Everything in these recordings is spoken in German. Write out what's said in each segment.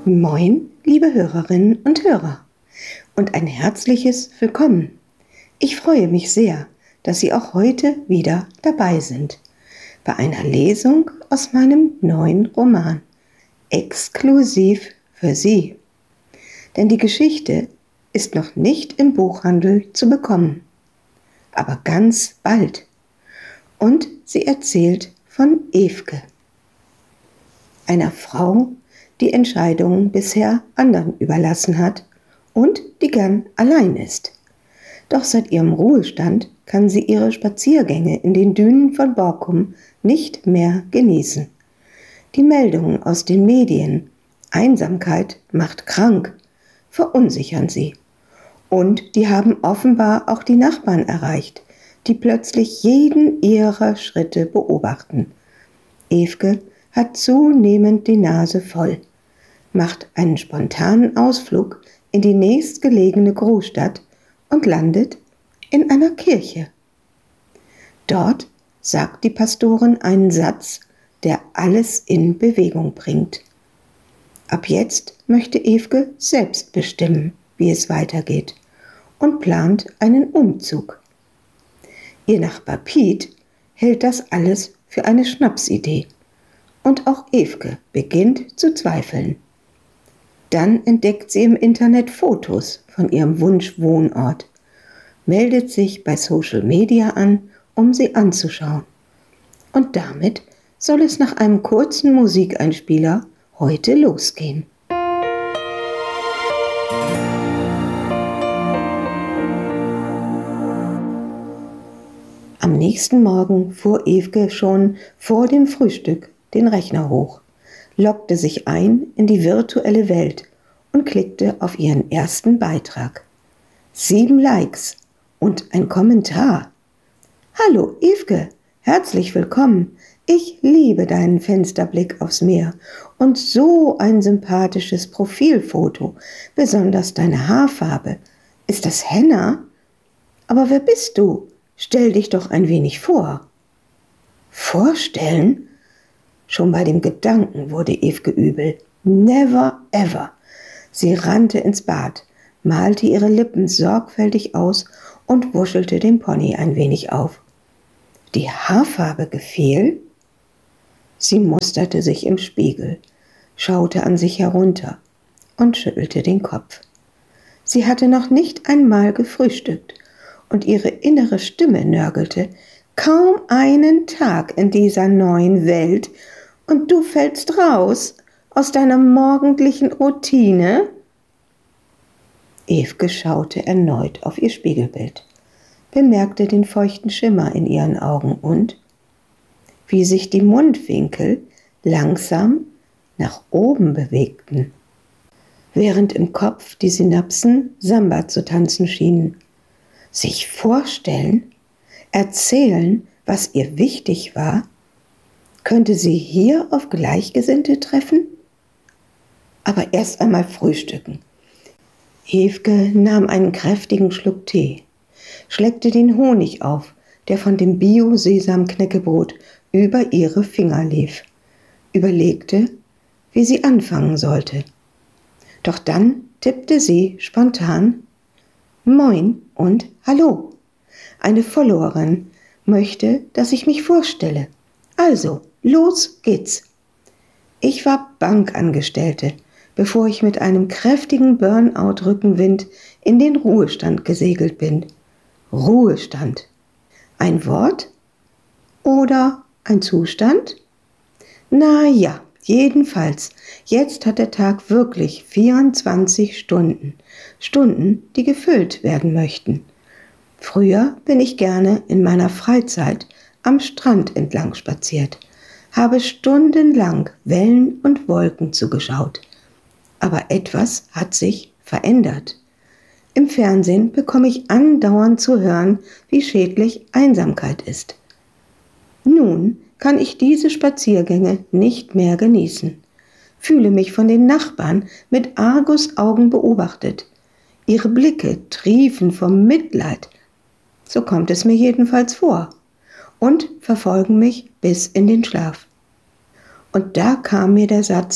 Moin, liebe Hörerinnen und Hörer und ein herzliches Willkommen. Ich freue mich sehr, dass Sie auch heute wieder dabei sind bei einer Lesung aus meinem neuen Roman, exklusiv für Sie. Denn die Geschichte ist noch nicht im Buchhandel zu bekommen, aber ganz bald. Und sie erzählt von Ewke, einer Frau, die Entscheidungen bisher anderen überlassen hat und die gern allein ist. Doch seit ihrem Ruhestand kann sie ihre Spaziergänge in den Dünen von Borkum nicht mehr genießen. Die Meldungen aus den Medien, Einsamkeit macht krank, verunsichern sie. Und die haben offenbar auch die Nachbarn erreicht, die plötzlich jeden ihrer Schritte beobachten. Ewke hat zunehmend die Nase voll, macht einen spontanen Ausflug in die nächstgelegene Großstadt und landet in einer Kirche. Dort sagt die Pastorin einen Satz, der alles in Bewegung bringt. Ab jetzt möchte Ewke selbst bestimmen, wie es weitergeht, und plant einen Umzug. Ihr Nachbar Piet hält das alles für eine Schnapsidee. Und auch Ewke beginnt zu zweifeln. Dann entdeckt sie im Internet Fotos von ihrem Wunschwohnort, meldet sich bei Social Media an, um sie anzuschauen. Und damit soll es nach einem kurzen Musikeinspieler heute losgehen. Am nächsten Morgen fuhr Ewke schon vor dem Frühstück den Rechner hoch, loggte sich ein in die virtuelle Welt und klickte auf ihren ersten Beitrag. 7 Likes und ein Kommentar. Hallo Ewke, herzlich willkommen. Ich liebe deinen Fensterblick aufs Meer und so ein sympathisches Profilfoto, besonders deine Haarfarbe. Ist das Henna? Aber wer bist du? Stell dich doch ein wenig vor. Vorstellen? Schon bei dem Gedanken wurde Ewke übel. Never ever. Sie rannte ins Bad, malte ihre Lippen sorgfältig aus und wuschelte den Pony ein wenig auf. Die Haarfarbe gefiel? Sie musterte sich im Spiegel, schaute an sich herunter und schüttelte den Kopf. Sie hatte noch nicht einmal gefrühstückt und ihre innere Stimme nörgelte: Kaum einen Tag in dieser neuen Welt und du fällst raus aus deiner morgendlichen Routine? Ewke schaute erneut auf ihr Spiegelbild, bemerkte den feuchten Schimmer in ihren Augen und wie sich die Mundwinkel langsam nach oben bewegten, während im Kopf die Synapsen Samba zu tanzen schienen. Sich vorstellen, erzählen, was ihr wichtig war? Könnte sie hier auf Gleichgesinnte treffen? Aber erst einmal frühstücken. Ewke nahm einen kräftigen Schluck Tee, schleckte den Honig auf, der von dem Bio-Sesam-Knäckebrot über ihre Finger lief, überlegte, wie sie anfangen sollte. Doch dann tippte sie spontan: Moin und Hallo. Eine Followerin möchte, dass ich mich vorstelle. Also, los geht's. Ich war Bankangestellte, bevor ich mit einem kräftigen Burnout-Rückenwind in den Ruhestand gesegelt bin. Ruhestand. Ein Wort? Oder ein Zustand? Na ja, jedenfalls, jetzt hat der Tag wirklich 24 Stunden. Stunden, die gefüllt werden möchten. Früher bin ich gerne in meiner Freizeit am Strand entlang spaziert, habe stundenlang Wellen und Wolken zugeschaut. Aber etwas hat sich verändert. Im Fernsehen bekomme ich andauernd zu hören, wie schädlich Einsamkeit ist. Nun kann ich diese Spaziergänge nicht mehr genießen, fühle mich von den Nachbarn mit Argusaugen beobachtet. Ihre Blicke triefen vom Mitleid, so kommt es mir jedenfalls vor, und verfolgen mich bis in den Schlaf. Und da kam mir der Satz: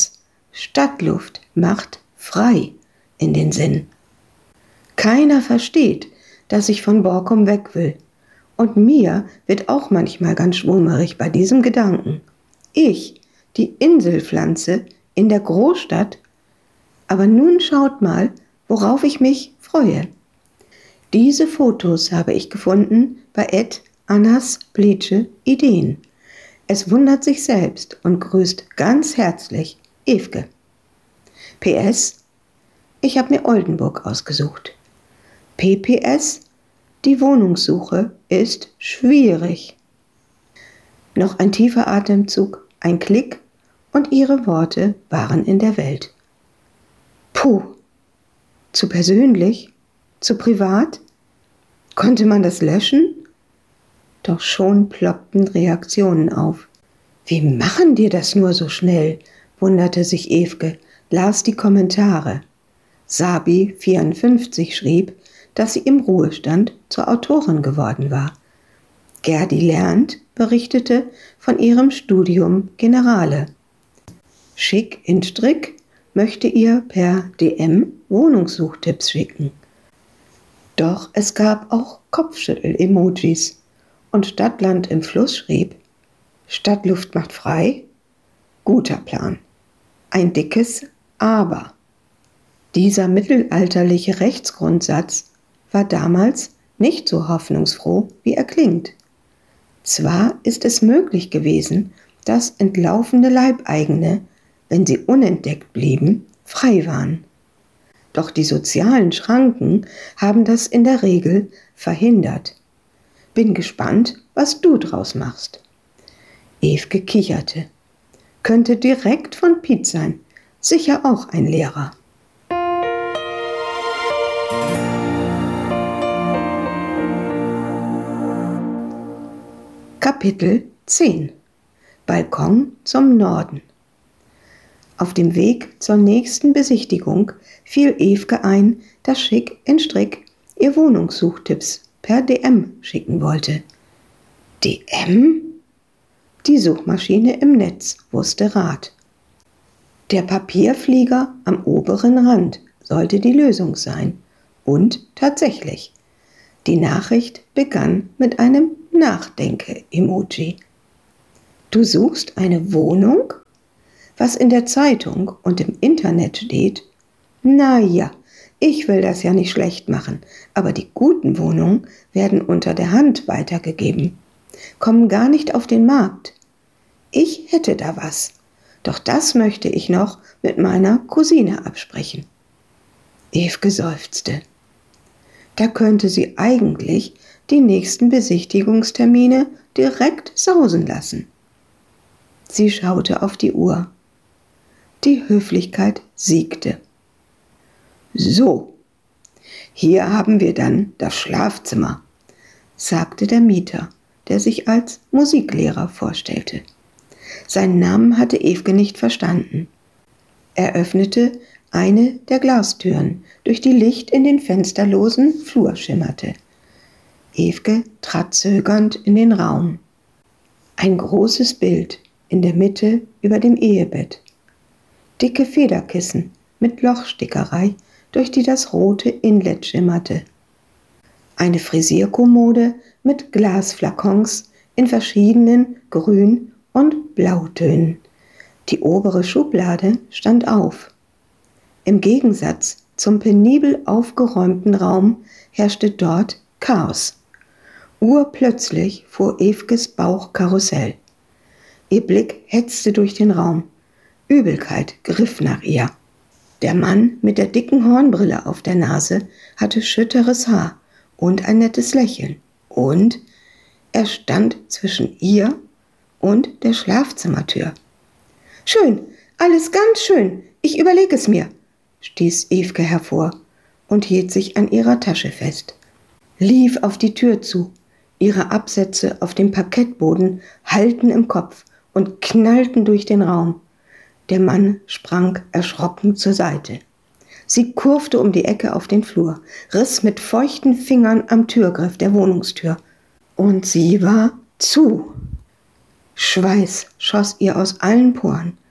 Stadtluft macht frei in den Sinn. Keiner versteht, dass ich von Borkum weg will. Und mir wird auch manchmal ganz schwummerig bei diesem Gedanken. Ich, die Inselpflanze in der Großstadt. Aber nun schaut mal, worauf ich mich freue. Diese Fotos habe ich gefunden bei @Annas Bleache Ideen. Es wundert sich selbst und grüßt ganz herzlich Ewke. PS: Ich habe mir Oldenburg ausgesucht. PPS: Die Wohnungssuche ist schwierig. Noch ein tiefer Atemzug, ein Klick und ihre Worte waren in der Welt. Puh, zu persönlich? Zu privat? Konnte man das löschen? Doch schon ploppten Reaktionen auf. Wie machen die das nur so schnell? Wunderte sich Ewke, las die Kommentare. Sabi54 schrieb, dass sie im Ruhestand zur Autorin geworden war. Gerdi Lernt berichtete von ihrem Studium Generale. Schick in Strick möchte ihr per DM Wohnungssuchtipps schicken. Doch es gab auch Kopfschüttel-Emojis und Stadtland im Fluss schrieb: Stadtluft macht frei? Guter Plan. Ein dickes Aber. Dieser mittelalterliche Rechtsgrundsatz war damals nicht so hoffnungsfroh, wie er klingt. Zwar ist es möglich gewesen, dass entlaufene Leibeigene, wenn sie unentdeckt blieben, frei waren. Doch die sozialen Schranken haben das in der Regel verhindert. Bin gespannt, was du draus machst. Ewke kicherte. Könnte direkt von Piet sein, sicher auch ein Lehrer. Kapitel 10 Balkon zum Norden. Auf dem Weg zur nächsten Besichtigung fiel Ewke ein, dass Schick in Strick ihr Wohnungssuchtipps per DM schicken wollte. DM? Die Suchmaschine im Netz wusste Rat. Der Papierflieger am oberen Rand sollte die Lösung sein. Und tatsächlich. Die Nachricht begann mit einem Nachdenke-Emoji. Du suchst eine Wohnung? Was in der Zeitung und im Internet steht? Na ja, ich will das ja nicht schlecht machen, aber die guten Wohnungen werden unter der Hand weitergegeben, kommen gar nicht auf den Markt. Ich hätte da was, doch das möchte ich noch mit meiner Cousine absprechen. Ewke seufzte. Da könnte sie eigentlich die nächsten Besichtigungstermine direkt sausen lassen. Sie schaute auf die Uhr. Die Höflichkeit siegte. So, hier haben wir dann das Schlafzimmer, sagte der Mieter, der sich als Musiklehrer vorstellte. Seinen Namen hatte Ewke nicht verstanden. Er öffnete eine der Glastüren, durch die Licht in den fensterlosen Flur schimmerte. Ewke trat zögernd in den Raum. Ein großes Bild in der Mitte über dem Ehebett. Dicke Federkissen mit Lochstickerei, durch die das rote Inlet schimmerte. Eine Frisierkommode mit Glasflakons in verschiedenen Grün- und Blautönen. Die obere Schublade stand auf. Im Gegensatz zum penibel aufgeräumten Raum herrschte dort Chaos. Urplötzlich fuhr Ewkes Bauch Karussell. Ihr Blick hetzte durch den Raum. Übelkeit griff nach ihr. Der Mann mit der dicken Hornbrille auf der Nase hatte schütteres Haar und ein nettes Lächeln. Und er stand zwischen ihr und der Schlafzimmertür. »Schön, alles ganz schön, ich überlege es mir«, stieß Ewke hervor und hielt sich an ihrer Tasche fest. Lief auf die Tür zu. Ihre Absätze auf dem Parkettboden hallten im Kopf und knallten durch den Raum. Der Mann sprang erschrocken zur Seite. Sie kurfte um die Ecke auf den Flur, riss mit feuchten Fingern am Türgriff der Wohnungstür. Und sie war zu. Schweiß schoss ihr aus allen Poren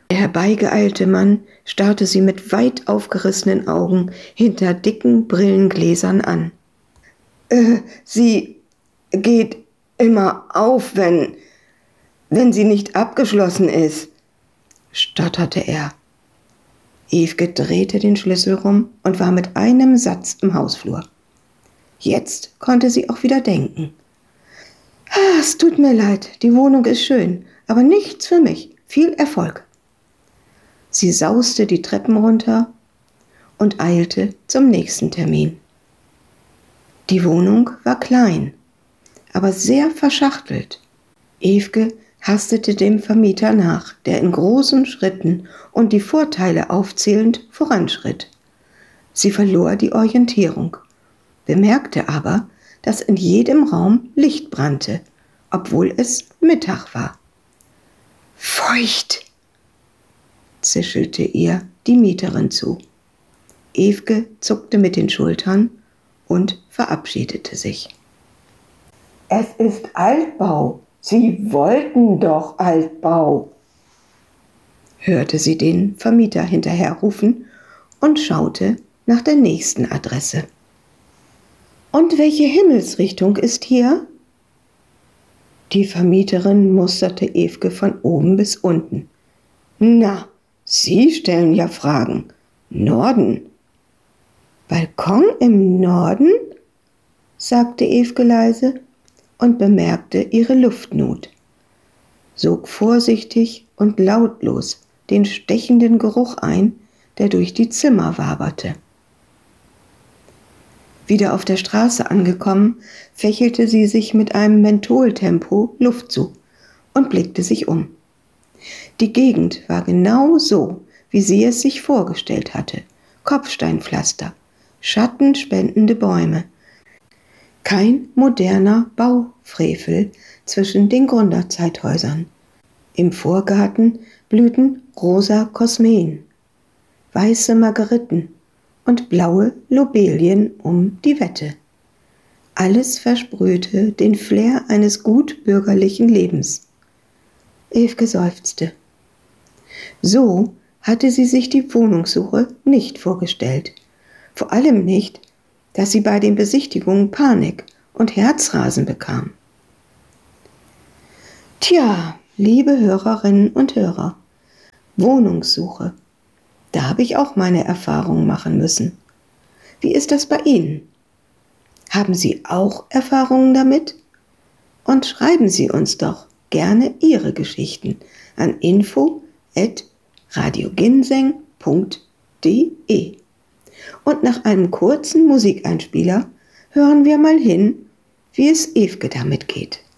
Der herbeigeeilte Mann starrte sie mit weit aufgerissenen Augen hinter dicken Brillengläsern an. Sie geht immer auf, wenn sie nicht abgeschlossen ist, stotterte er. Evke drehte den Schlüssel rum und war mit einem Satz im Hausflur. Jetzt konnte sie auch wieder denken. Es tut mir leid, die Wohnung ist schön, aber nichts für mich. Viel Erfolg. Sie sauste die Treppen runter und eilte zum nächsten Termin. Die Wohnung war klein, aber sehr verschachtelt. Evke hastete dem Vermieter nach, der in großen Schritten und die Vorteile aufzählend voranschritt. Sie verlor die Orientierung, bemerkte aber, dass in jedem Raum Licht brannte, obwohl es Mittag war. Feucht, zischelte ihr die Mieterin zu. Evke zuckte mit den Schultern und verabschiedete sich. Es ist Altbau. Sie wollten doch Altbau, hörte sie den Vermieter hinterherrufen und schaute nach der nächsten Adresse. Und welche Himmelsrichtung ist hier? Die Vermieterin musterte Evke von oben bis unten. Na, Sie stellen ja Fragen. Norden. Balkon im Norden? Sagte Evke leise und bemerkte ihre Luftnot, sog vorsichtig und lautlos den stechenden Geruch ein, der durch die Zimmer waberte. Wieder auf der Straße angekommen, fächelte sie sich mit einem Mentholtempo Luft zu und blickte sich um. Die Gegend war genau so, wie sie es sich vorgestellt hatte. Kopfsteinpflaster, schattenspendende Bäume, kein moderner Baufrevel zwischen den Gründerzeithäusern. Im Vorgarten blühten rosa Kosmeen, weiße Margeriten und blaue Lobelien um die Wette. Alles versprühte den Flair eines gutbürgerlichen Lebens. Evke seufzte. So hatte sie sich die Wohnungssuche nicht vorgestellt. Vor allem nicht, dass sie bei den Besichtigungen Panik und Herzrasen bekam. Tja, liebe Hörerinnen und Hörer, Wohnungssuche. Da habe ich auch meine Erfahrungen machen müssen. Wie ist das bei Ihnen? Haben Sie auch Erfahrungen damit? Und schreiben Sie uns doch gerne Ihre Geschichten an info@radioginseng.de. Und nach einem kurzen Musikeinspieler hören wir mal hin, wie es Evke damit geht.